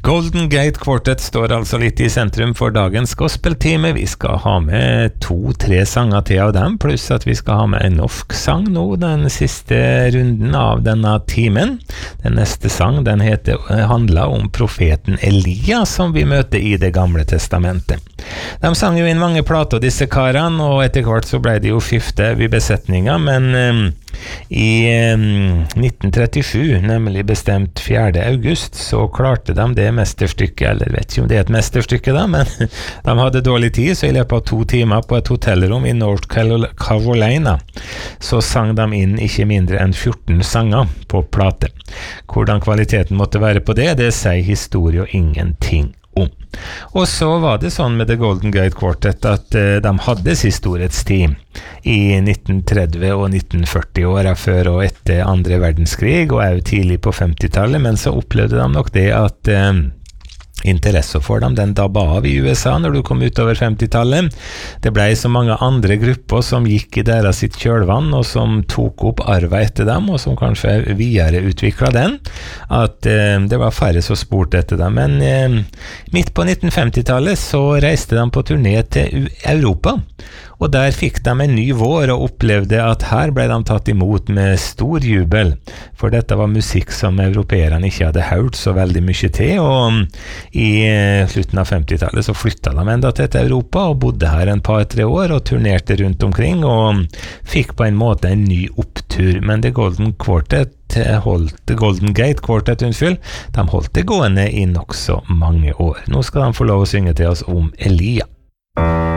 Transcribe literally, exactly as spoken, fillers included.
Golden Gate Quartet står altså litt i sentrum for dagens gospeltime. Vi skal ha med to-tre sanger til av dem, pluss at vi skal ha med en norsk sang nå, den siste runden av denne timen. Den neste sang, den heter, handler om profeten Elia, som vi møter i det gamle testamentet. De sang jo inn mange plater, disse karene, og etter hvert så ble det jo skifte ved besetninga, men um, i um, nitten trettisju, nemlig bestemt fjerde august, så klarte de det mesterstykket, eller vet ikke om det er et mesterstykke da, men de hadde dårlig tid, så i løpet av to timer på et hotellrom i North Carolina, så sang de inn ikke mindre enn fjorten sanger på plate. Hvordan kvaliteten måtte være på det, det sier historie og ingenting om. Og så var det sånn med The Golden Gate Quartet at uh, de hadde sist storhetstid i nitten tretti og nitten førti åra før og etter andre verdenskrig, og er jo tidlig på femtitallet, men så opplevde de nok det at uh, interesse for dem, den dabba av i U S A når du kom utover femtitallet. Det ble så mange andre grupper som gikk i deres sitt kjølvann, og som tok opp arva etter dem, og som kanskje videreutviklet den, at eh, det var færre som spurte etter dem. Men eh, midt på nitten femtitallet så reiste de på turné til Europa, og der fikk de en ny vår og opplevde at her ble de tatt imot med stor jubel, for dette var musikk som europeerne ikke hadde hørt så veldig mye til, og i slutten av femtitallet så flyttet de enda til Europa og bodde her en par-tre år og turnerte rundt omkring og fikk på en måte en ny opptur. Men The Golden Quartet holdt, The Golden Gate Quartet, unnskyld, de holdt det gående i nok så mange år. Nå skal de få lov å synge til oss om Elia.